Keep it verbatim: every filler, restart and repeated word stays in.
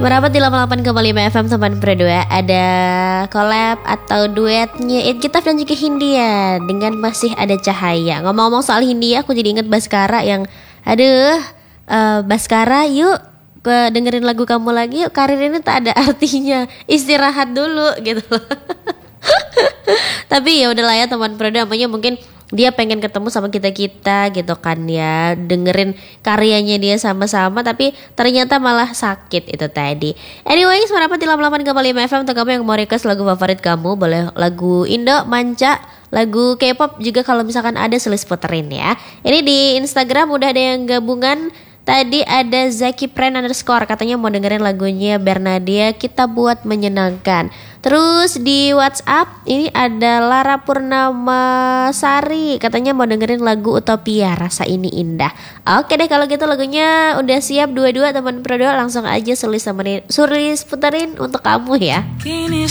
Merapat di delapan puluh delapan koma lima F M teman berdua. Ada collab atau duetnya Itgitaf dan juga Hindia dengan Masih Ada Cahaya. Ngomong-ngomong soal Hindia, aku jadi inget Baskara yang aduh, uh, Baskara yuk ke dengerin lagu kamu lagi yuk, karir ini tak ada artinya, istirahat dulu gitu. Tapi ya udahlah ya teman berdua, namanya mungkin dia pengen ketemu sama kita-kita gitu kan ya, dengerin karyanya dia sama-sama, tapi ternyata malah sakit itu tadi. Anyways, merapat di delapan puluh delapan koma lima F M. Untuk kamu yang mau request lagu favorit kamu, boleh lagu Indo, Manca, lagu K-pop juga kalau misalkan ada, selis puterin ya. Ini di Instagram udah ada yang gabungan. Tadi ada Zaki Pren underscore, katanya mau dengerin lagunya Bernadia, Kita Buat Menyenangkan. Terus di WhatsApp ini ada Lara Purnama Sari, katanya mau dengerin lagu Utopia, Rasa Ini Indah. Oke deh, kalau gitu lagunya udah siap dua-dua teman berdua, langsung aja sulis temenin, sulis puterin untuk kamu ya. Kini